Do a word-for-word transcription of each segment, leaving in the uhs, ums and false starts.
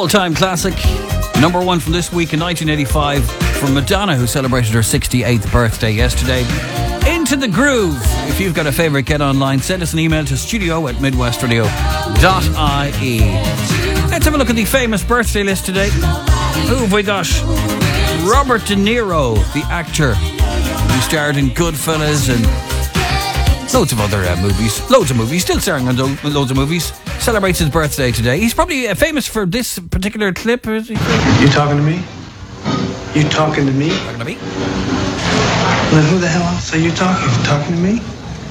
All-time classic. Number one from this week in nineteen eighty-five from Madonna, who celebrated her sixty-eighth birthday yesterday. Into the Groove. If you've got a favourite, get online. Send us an email to studio at midwestradio dot I E. Let's have a look at the famous birthday list today. Who have we got? Robert De Niro, the actor who starred in Goodfellas and loads of other uh, movies. Loads of movies. Still starring on do- loads of movies. Celebrates his birthday today. He's probably uh, famous for this particular clip. Is he? You talking to me? You talking to me? Talking to me? Well, then who the hell else are you talking to? Talking to me?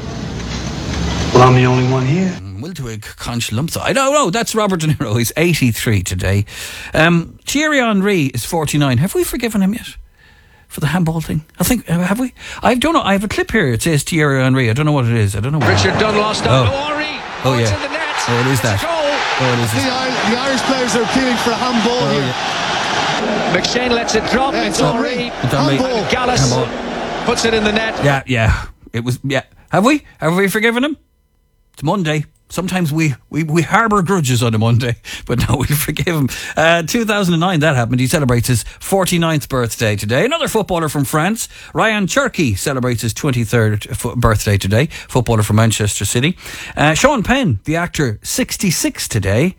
Well, I'm the only one here. Will to a conch lump. I don't know. That's Robert De Niro. He's eighty-three today. Um, Thierry Henry is forty-nine. Have we forgiven him yet for the handball thing? I think, uh, have we? I don't know. I have a clip here. It says Thierry Henry. I don't know what it is. I don't know. What Richard Dunn lost out. Oh. Henry. Oh, yeah. In the net. Oh, it is that. Oh, it is The, this. the Irish players are appealing for a handball Oh, here. yeah. McShane lets it drop. Yeah, it's it's Henry. It's Henry. Handball. Gallus Handball. puts it in the net. Yeah, yeah. It was, yeah. Have we? Have we forgiven him? It's Monday. Sometimes we, we, we harbour grudges on a Monday, but no, we forgive him. Uh, two thousand nine, that happened. He celebrates his forty-ninth birthday today. Another footballer from France, Ryan Cherki, celebrates his twenty-third f- birthday today. Footballer from Manchester City. Uh, Sean Penn, the actor, sixty-six today.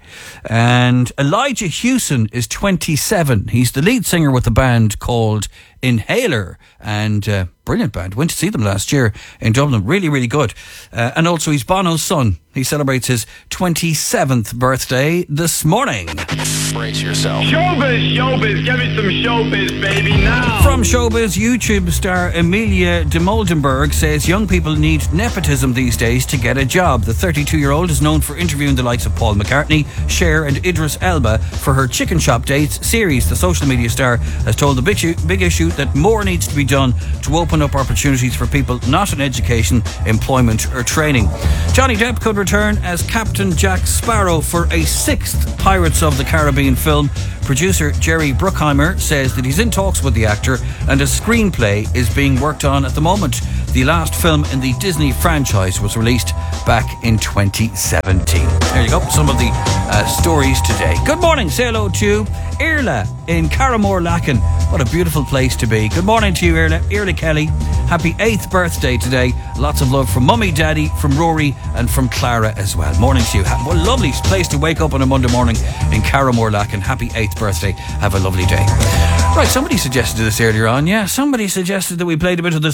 And Elijah Hewson is twenty-seven. He's the lead singer with a band called Inhaler, and uh, brilliant band. Went to see them last year in Dublin. Really, really good. Uh, and also he's Bono's son. He celebrates his twenty-seventh birthday this morning. Brace yourself. Showbiz, showbiz, give me some showbiz, baby, now. From Showbiz, YouTube star Emilia de Moldenberg says young people need nepotism these days to get a job. The thirty-two-year-old is known for interviewing the likes of Paul McCartney, Cher and Idris Elba for her Chicken Shop Dates series. The social media star has told the big issue, big issue that more needs to be done to open up opportunities for people not in education, employment or training. Johnny Depp could return as Captain Jack Sparrow for a sixth Pirates of the Caribbean film. Producer Jerry Bruckheimer says that he's in talks with the actor and a screenplay is being worked on at the moment. The last film in the Disney franchise was released back in twenty seventeen. There you go, some of the uh, stories today. Good morning, say hello to Irla in Carramore Lacken. What a beautiful place to be. Good morning to you, Irla. Irla Kelly. Happy eighth birthday today. Lots of love from Mummy, Daddy, from Rory and from Clara as well. Morning to you. What a lovely place to wake up on a Monday morning in Carramore Lacken. Happy eighth birthday. Have a lovely day. Right, somebody suggested this earlier on. Yeah, somebody suggested that we played a bit of the